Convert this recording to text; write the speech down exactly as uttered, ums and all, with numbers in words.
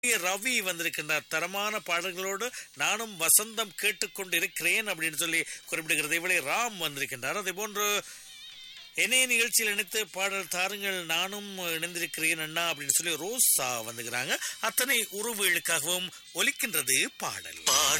ரவி வந்திருக்கின்றார். தரமான பாடல்களோடு நானும் வசந்தம் கேட்டுக்கொண்டு இருக்கிறேன் அப்படின்னு சொல்லி குறிப்பிடுகிறது. இவளை ராம் வந்திருக்கின்றார். அதே போன்று என்னைய நிகழ்ச்சியில் இணைத்து பாடல் தாருங்கள், நானும் இணைந்திருக்கிறேன் அண்ணா அப்படின்னு சொல்லி ரோசா வந்துக்கிறாங்க. அத்தனை உறவுகளுக்காகவும் ஒலிக்கின்றது பாடல்.